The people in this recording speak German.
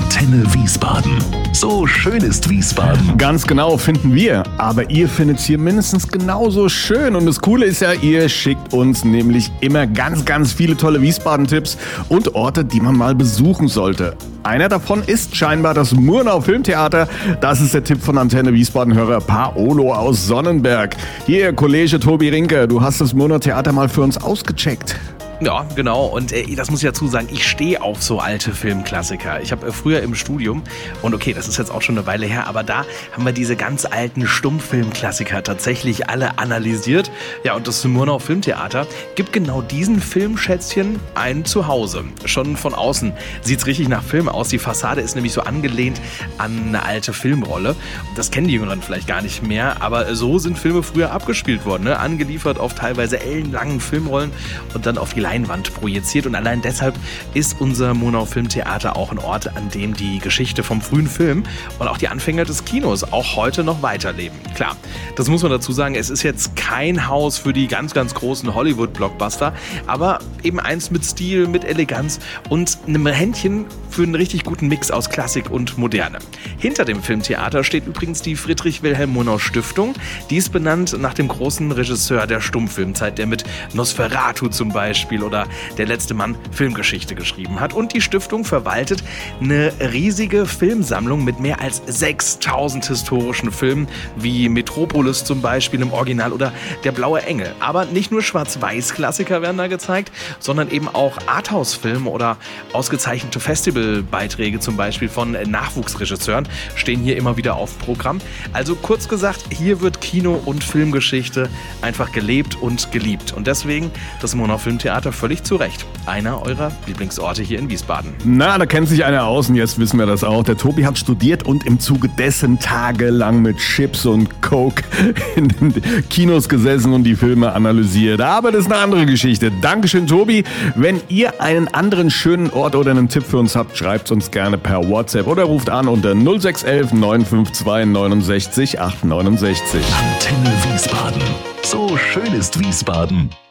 Antenne Wiesbaden. So schön ist Wiesbaden. Ganz genau, finden wir. Aber ihr findet es hier mindestens genauso schön. Und das Coole ist ja, ihr schickt uns nämlich immer ganz viele tolle Wiesbaden-Tipps und Orte, die man mal besuchen sollte. Einer davon ist scheinbar das Murnau Filmtheater. Das ist der Tipp von Antenne Wiesbaden-Hörer Paolo aus Sonnenberg. Hier, Kollege Tobi Rinke, du hast das Murnau Theater mal für uns ausgecheckt. Ja, genau. Und das muss ich dazu sagen, ich stehe auf so alte Filmklassiker. Ich habe früher im Studium, und okay, das ist jetzt auch schon eine Weile her, aber da haben wir diese ganz alten Stummfilmklassiker tatsächlich alle analysiert. Ja, und das Murnau Filmtheater gibt genau diesen Filmschätzchen ein Zuhause. Schon von außen sieht's richtig nach Film aus. Die Fassade ist nämlich so angelehnt an eine alte Filmrolle. Das kennen die Jüngeren vielleicht gar nicht mehr, aber so sind Filme früher abgespielt worden, ne? Angeliefert auf teilweise ellenlangen Filmrollen und dann auf die Leinwand projiziert, und allein deshalb ist unser Murnau Filmtheater auch ein Ort, an dem die Geschichte vom frühen Film und auch die Anfänge des Kinos auch heute noch weiterleben. Klar, das muss man dazu sagen, es ist jetzt kein Haus für die ganz großen Hollywood-Blockbuster, aber eben eins mit Stil, mit Eleganz und einem Händchen für einen richtig guten Mix aus Klassik und Moderne. Hinter dem Filmtheater steht übrigens die Friedrich-Wilhelm-Murnau-Stiftung. Die ist benannt nach dem großen Regisseur der Stummfilmzeit, der mit Nosferatu zum Beispiel oder Der letzte Mann Filmgeschichte geschrieben hat. Und die Stiftung verwaltet eine riesige Filmsammlung mit mehr als 6000 historischen Filmen, wie Metropolis zum Beispiel im Original oder Der blaue Engel. Aber nicht nur Schwarz-Weiß-Klassiker werden da gezeigt, sondern eben auch Arthouse-Filme oder ausgezeichnete Festivalbeiträge zum Beispiel von Nachwuchsregisseuren stehen hier immer wieder auf Programm. Also kurz gesagt, hier wird Kino- und Filmgeschichte einfach gelebt und geliebt. Und deswegen das Murnau Filmtheater völlig zu Recht einer eurer Lieblingsorte hier in Wiesbaden. Na, da kennt sich einer aus und jetzt wissen wir das auch. Der Tobi hat studiert und im Zuge dessen tagelang mit Chips und Coke in den Kinos gesessen und die Filme analysiert. Aber das ist eine andere Geschichte. Dankeschön, Tobi. Wenn ihr einen anderen schönen Ort oder einen Tipp für uns habt, schreibt uns gerne per WhatsApp oder ruft an unter 0611 952 69 869. Antenne Wiesbaden. So schön ist Wiesbaden.